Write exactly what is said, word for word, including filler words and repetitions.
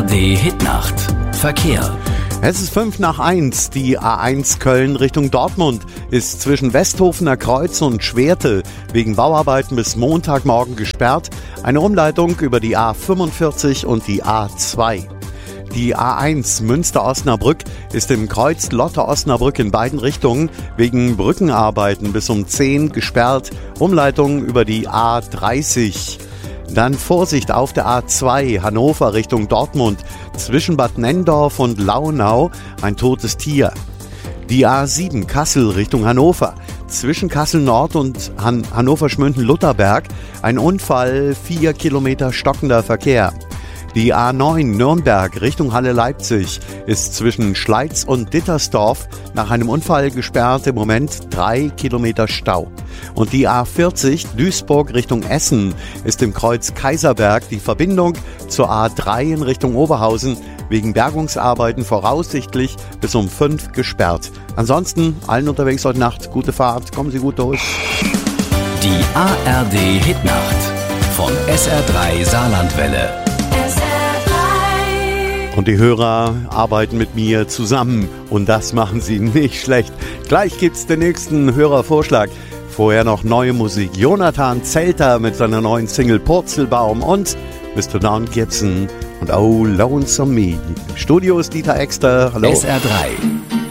D Hitnacht. Verkehr. Es ist fünf nach eins. Die A eins Köln Richtung Dortmund ist zwischen Westhofener Kreuz und Schwerte wegen Bauarbeiten bis Montagmorgen gesperrt. Eine Umleitung über die A fünfundvierzig und die A zwei. Die A eins Münster-Osnabrück ist im Kreuz Lotte-Osnabrück in beiden Richtungen wegen Brückenarbeiten bis um zehn gesperrt. Umleitung über die A dreißig. Dann Vorsicht auf der A zwei Hannover Richtung Dortmund. Zwischen Bad Nenndorf und Launau ein totes Tier. Die A sieben Kassel Richtung Hannover. Zwischen Kassel Nord und Han- Hannover-Schmünten-Lutherberg ein Unfall, vier Kilometer stockender Verkehr. Die A neun Nürnberg Richtung Halle-Leipzig ist zwischen Schleiz und Dittersdorf nach einem Unfall gesperrt, im Moment drei Kilometer Stau. Und die A vierzig Duisburg Richtung Essen ist im Kreuz Kaiserberg die Verbindung zur A drei in Richtung Oberhausen wegen Bergungsarbeiten voraussichtlich bis um fünf gesperrt. Ansonsten allen unterwegs heute Nacht gute Fahrt, kommen Sie gut durch. Die A R D Hitnacht von S R drei Saarlandwelle. Und die Hörer arbeiten mit mir zusammen und das machen sie nicht schlecht. Gleich gibt's den nächsten Hörervorschlag. Vorher noch neue Musik. Jonathan Zelter mit seiner neuen Single Purzelbaum und Mister Don Gibson und Oh Lonesome Me. Im Studio ist Dieter Exter. Hallo. S R drei.